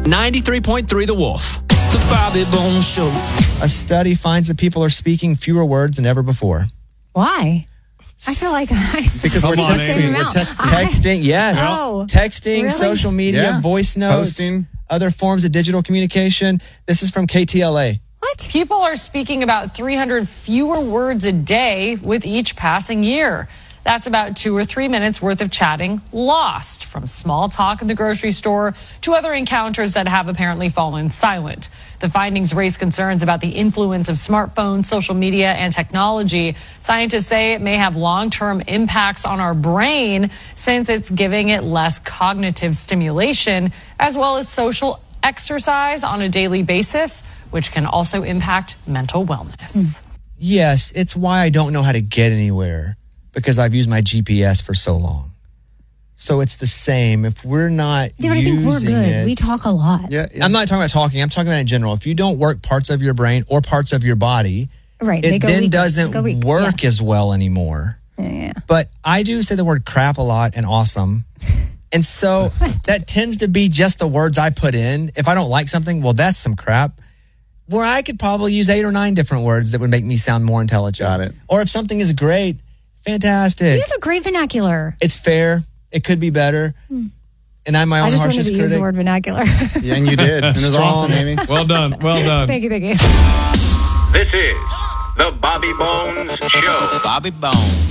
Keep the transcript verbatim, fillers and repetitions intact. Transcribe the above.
ninety-three point three The Wolf. The Bobby Bones Show. A study finds that people are speaking fewer words than ever before. Why? I feel like I Because we're on, texting. Amy. We're texting. Texting, yes. Oh, texting, really? social media, Yeah. voice notes, Posting. other forms of digital communication. This is from K T L A. What? People are speaking about three hundred fewer words a day with each passing year. That's about two or three minutes worth of chatting lost, from small talk in the grocery store to other encounters that have apparently fallen silent. The findings raise concerns about the influence of smartphones, social media, and technology. Scientists say it may have long-term impacts on our brain since it's giving it less cognitive stimulation, as well as social exercise on a daily basis, which can also impact mental wellness. Yes, it's why I don't know how to get anywhere, because I've used my G P S for so long. So it's the same. If we're not Yeah, but I using think we're good. it, We talk a lot. Yeah, yeah. I'm not talking about talking. I'm talking about in general. If you don't work parts of your brain or parts of your body, Right. They it go then weak. doesn't They go weak. work as well anymore. Yeah. yeah. But I do say the word crap a lot and awesome. And so that tends to be just the words I put in. If I don't like something, well, that's some crap. Where I could probably use eight or nine different words that would make me sound more intelligent. Got it. Or if something is great, fantastic. You have a great vernacular. It's fair. It could be better. And I'm my own I just wanted harshest to critic. use the word vernacular. Yeah, and you did. And it was Strong. awesome, Amy. Well done. Well done. Thank you, thank you. This is the Bobby Bones Show. Bobby Bones.